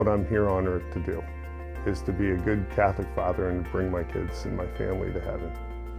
What I'm here on earth to do is to be a good Catholic father and to bring my kids and my family to heaven.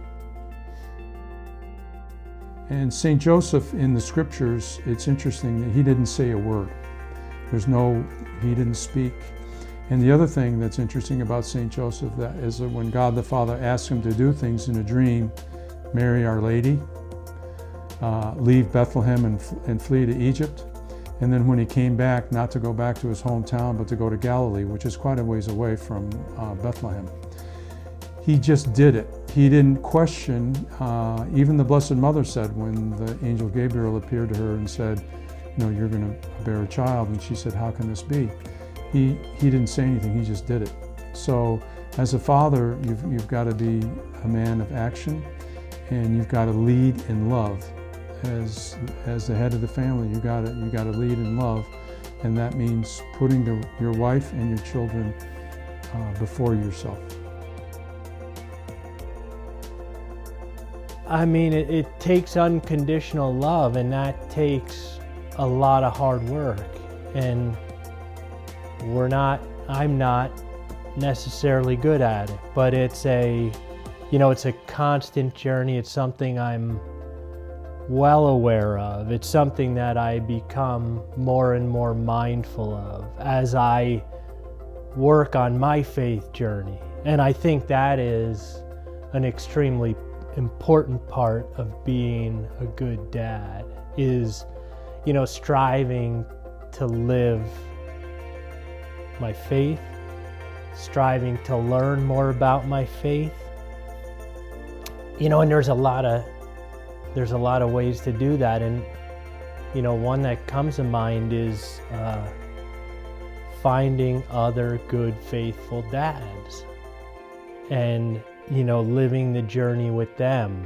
And St. Joseph in the scriptures, it's interesting that he didn't say a word. He didn't speak. And the other thing that's interesting about St. Joseph is that when God the Father asked him to do things in a dream, marry Our Lady, leave Bethlehem and flee to Egypt, and then when he came back, not to go back to his hometown, but to go to Galilee, which is quite a ways away from Bethlehem. He just did it. He didn't question. Even the Blessed Mother said when the angel Gabriel appeared to her and said, you know, you're going to bear a child, and she said, how can this be? He didn't say anything, he just did it. So as a father, you've got to be a man of action, and you've got to lead in love. As the head of the family, you got to lead in love, and that means putting your wife and your children before yourself. I mean, it takes unconditional love, and that takes a lot of hard work. And I'm not necessarily good at it, but it's a constant journey. It's something I'm well aware of. It's something that I become more and more mindful of as I work on my faith journey. And I think that is an extremely important part of being a good dad, is, striving to live my faith, striving to learn more about my faith. And there's a lot of ways to do that, and one that comes to mind is finding other good, faithful dads and living the journey with them.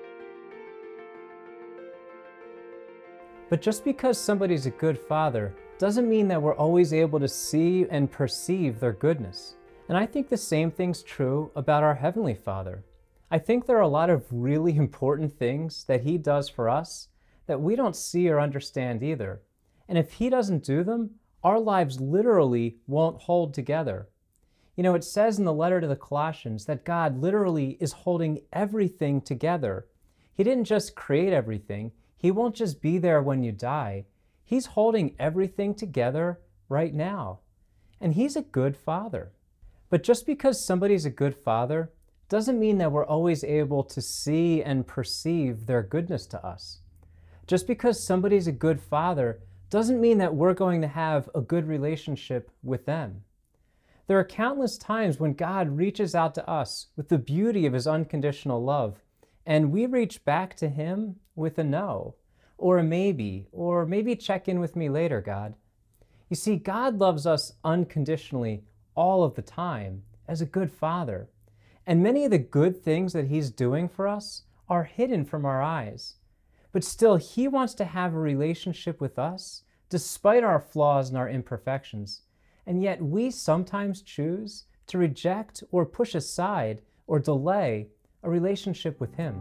But just because somebody's a good father doesn't mean that we're always able to see and perceive their goodness. And I think the same thing's true about our Heavenly Father. I think there are a lot of really important things that He does for us that we don't see or understand either. And if He doesn't do them, our lives literally won't hold together. It says in the letter to the Colossians that God literally is holding everything together. He didn't just create everything. He won't just be there when you die. He's holding everything together right now. And He's a good Father. But just because somebody's a good father doesn't mean that we're always able to see and perceive their goodness to us. Just because somebody's a good father doesn't mean that we're going to have a good relationship with them. There are countless times when God reaches out to us with the beauty of His unconditional love, and we reach back to Him with a no, or a maybe, or maybe check in with me later, God. You see, God loves us unconditionally all of the time as a good father. And many of the good things that He's doing for us are hidden from our eyes. But still, He wants to have a relationship with us despite our flaws and our imperfections. And yet we sometimes choose to reject or push aside or delay a relationship with Him.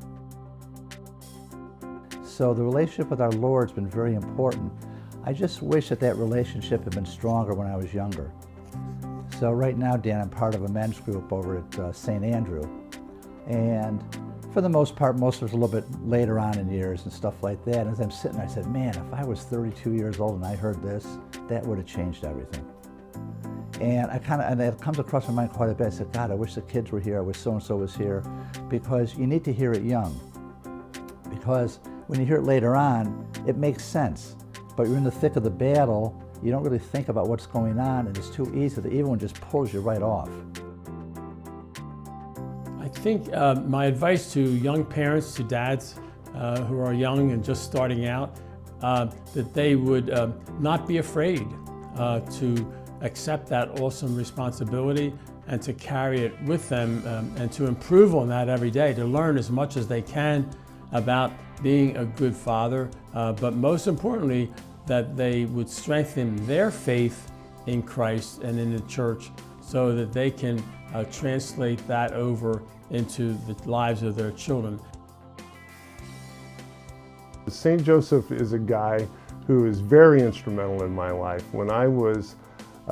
So the relationship with our Lord's been very important. I just wish that relationship had been stronger when I was younger. So right now, Dan, I'm part of a men's group over at St. Andrew. And for the most part, most of us a little bit later on in years and stuff like that. And as I'm sitting there, I said, man, if I was 32 years old and I heard this, that would have changed everything. And that comes across my mind quite a bit. I said, God, I wish the kids were here, I wish so-and-so was here, because you need to hear it young. Because when you hear it later on, it makes sense. But you're in the thick of the battle, you don't really think about what's going on, and it's too easy. The evil one just pulls you right off. I think my advice to young parents, to dads who are young and just starting out, that they would not be afraid to accept that awesome responsibility and to carry it with them and to improve on that every day, to learn as much as they can about being a good father, but most importantly, that they would strengthen their faith in Christ and in the church so that they can translate that over into the lives of their children. St. Joseph is a guy who is very instrumental in my life. When I was